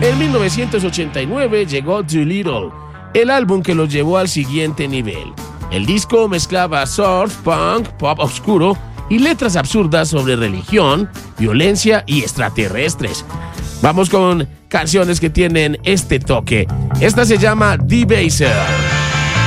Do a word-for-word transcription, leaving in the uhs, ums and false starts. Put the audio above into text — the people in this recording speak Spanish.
En mil novecientos ochenta y nueve llegó Doolittle, el álbum que los llevó al siguiente nivel. El disco mezclaba surf, punk, pop oscuro y letras absurdas sobre religión, violencia y extraterrestres. Vamos con canciones que tienen este toque. Esta se llama Debaser.